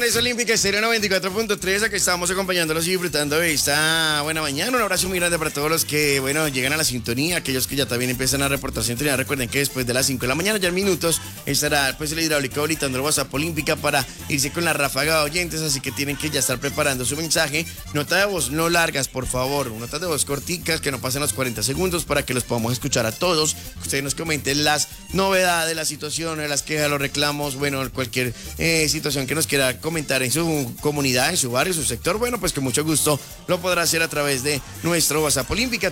través de Olímpica Estéreo 94.3, aquí estamos acompañándolos y disfrutando de esta buena mañana. Un abrazo muy grande para todos los que, llegan a la sintonía, aquellos que ya también empiezan a reportar sintonía. Recuerden que después de las 5 de la mañana, ya en minutos, estará pues el hidráulico habilitando el WhatsApp Olímpica para irse con la ráfaga de oyentes, así que tienen que ya estar preparando su mensaje. Nota de voz no largas, por favor, notas de voz corticas, que no pasen los 40 segundos para que los podamos escuchar a todos. Que ustedes nos comenten las novedades, las situaciones, las quejas, los reclamos, cualquier situación que nos quiera comentar en su comunidad, en su barrio, en su sector, pues con mucho gusto lo podrá hacer a través de nuestro WhatsApp Olímpica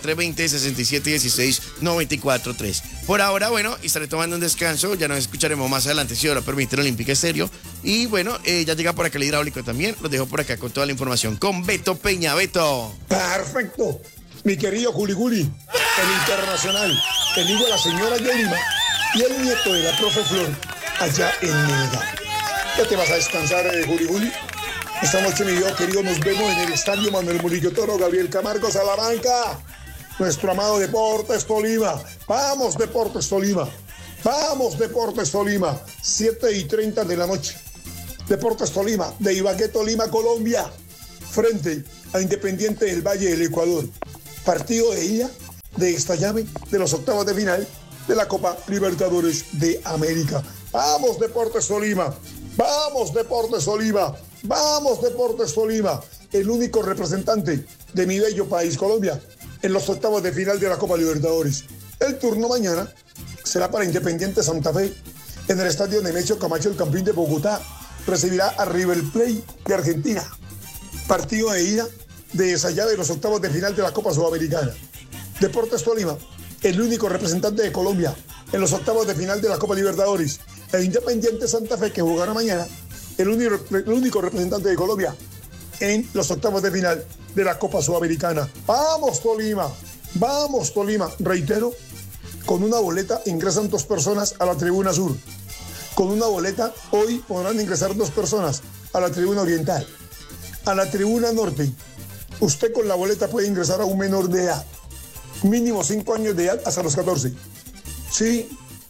320-6716-943. Por ahora, estaré tomando un descanso, ya nos escucharemos más adelante, si ahora permite, Olímpica Estéreo. Y ya llega por acá el hidráulico también, los dejo por acá con toda la información con Beto Peña. Beto. Perfecto, mi querido Juli, el internacional, el hijo de la señora Yelima y el nieto de la profe Flor, allá en Melgar. ¿Ya te vas a descansar, Juli? Esta noche, mi Dios querido, nos vemos en el estadio Manuel Murillo Toro, Gabriel Camargo, Salamanca. Nuestro amado Deportes Tolima. Vamos, Deportes Tolima. Vamos, Deportes Tolima. 7:30 de la noche. Deportes Tolima, de Ibagué, Tolima, Colombia. Frente a Independiente del Valle del Ecuador. Partido de ida de esta llave de los octavos de final de la Copa Libertadores de América. Vamos, Deportes Tolima. Vamos, Deportes Tolima. Vamos, Deportes Tolima. El único representante de mi bello país, Colombia, en los octavos de final de la Copa Libertadores. El turno mañana será para Independiente Santa Fe en el estadio Nemesio Camacho, el Campín de Bogotá. Recibirá a River Plate de Argentina. Partido de ida de esa llave de los octavos de final de la Copa Sudamericana. Deportes Tolima, el único representante de Colombia en los octavos de final de la Copa Libertadores. El Independiente Santa Fe, que jugará mañana, el único representante de Colombia en los octavos de final de la Copa Sudamericana. ¡Vamos, Tolima! ¡Vamos, Tolima! Reitero, con una boleta ingresan 2 personas a la tribuna sur. Con una boleta hoy podrán ingresar 2 personas a la tribuna oriental. A la tribuna norte, usted con la boleta puede ingresar a un menor de edad. Mínimo 5 años de edad hasta los 14. Sí,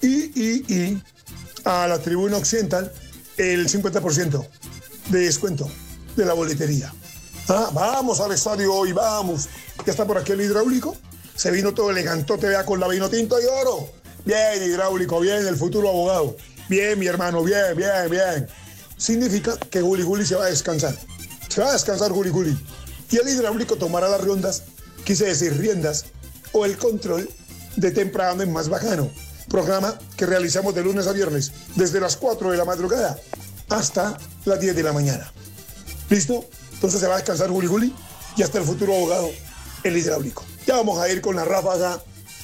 y a la tribuna occidental el 50% de descuento de la boletería. Vamos al estadio hoy, vamos. Ya está por aquí el hidráulico. Se vino todo elegantote, vea, con la vino tinto y oro. Bien, hidráulico, bien, el futuro abogado. Bien, mi hermano, bien. Significa que Juli se va a descansar. Se va a descansar Juli. Y el hidráulico tomará las riendas o el control de Temprano en Más Bacano. Programa que realizamos de lunes a viernes, desde las 4 de la madrugada hasta las 10 de la mañana. ¿Listo? Entonces se va a descansar Juli y hasta el futuro abogado, el hidráulico. Ya vamos a ir con la ráfaga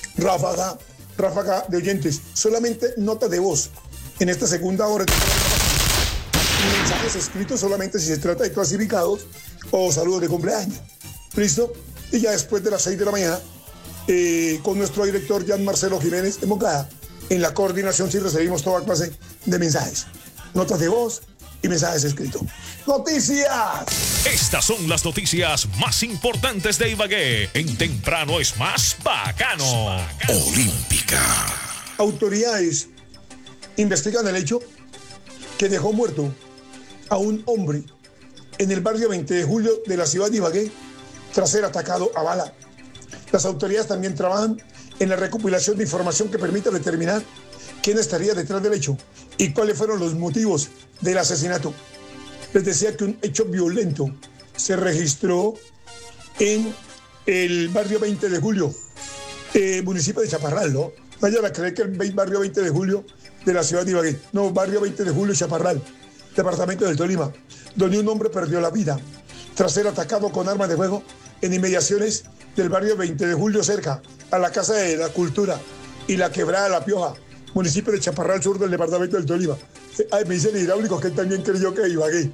de oyentes. Solamente nota de voz en esta segunda hora. Mensajes escritos solamente si se trata de clasificados o saludos de cumpleaños. ¿Listo? Y ya después de las 6 de la mañana, con nuestro director Jan Marcelo Jiménez de Moncada, en la coordinación sí recibimos toda clase de mensajes, notas de voz y mensajes escritos. ¡Noticias! Estas son las noticias más importantes de Ibagué. En Temprano es Más Bacano. Olímpica. Autoridades investigan el hecho que dejó muerto a un hombre en el barrio 20 de julio de la ciudad de Ibagué tras ser atacado a bala. Las autoridades también trabajan en la recopilación de información que permita determinar quién estaría detrás del hecho y cuáles fueron los motivos del asesinato. Les decía que un hecho violento se registró en el barrio 20 de julio, municipio de Chaparral, ¿no? Vayan a creer que el barrio 20 de julio de la ciudad de Ibagué. No, barrio 20 de julio, Chaparral, departamento del Tolima, donde un hombre perdió la vida tras ser atacado con armas de fuego en inmediaciones del barrio 20 de julio, cerca a la Casa de la Cultura y la Quebrada La Pioja, municipio de Chaparral, sur del departamento del Tolima. Ay, me dice el hidráulico que él también creyó que Ibagué.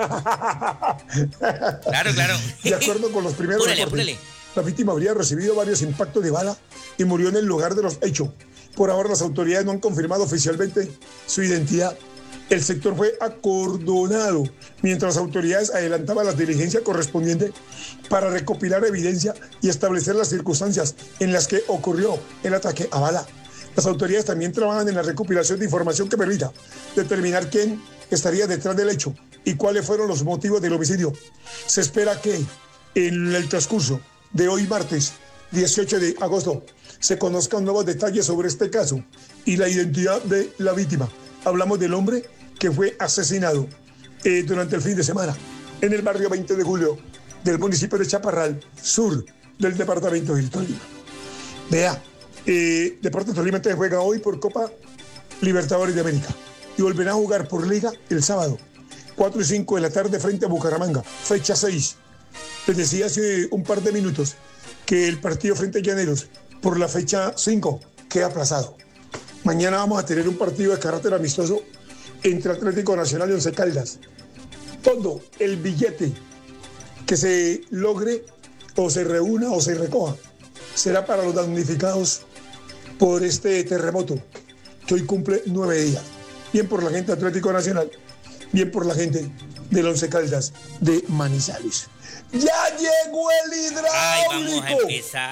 Claro. De acuerdo con los primeros reportes, la víctima habría recibido varios impactos de bala y murió en el lugar de los hechos. Por ahora las autoridades no han confirmado oficialmente su identidad. El sector fue acordonado mientras las autoridades adelantaban las diligencias correspondientes para recopilar evidencia y establecer las circunstancias en las que ocurrió el ataque a bala. Las autoridades también trabajan en la recopilación de información que permita determinar quién estaría detrás del hecho y cuáles fueron los motivos del homicidio. Se espera que en el transcurso de hoy martes 18 de agosto se conozcan nuevos detalles sobre este caso y la identidad de la víctima. Hablamos del hombre que fue asesinado durante el fin de semana en el barrio 20 de julio del municipio de Chaparral, sur del departamento del Tolima. Vea, Deportes Tolima te juega hoy por Copa Libertadores de América y volverá a jugar por Liga el sábado, 4 y 5 de la tarde frente a Bucaramanga, fecha 6. Les decía hace un par de minutos que el partido frente a Llaneros por la fecha 5 queda aplazado. Mañana vamos a tener un partido de carácter amistoso entre Atlético Nacional y Once Caldas. Todo el billete que se logre o se reúna o se recoja será para los damnificados por este terremoto que hoy cumple 9 días. Bien por la gente de Atlético Nacional, bien por la gente del Once Caldas de Manizales. ¡Ya llegó el hidráulico! Ay, vamos a empezar.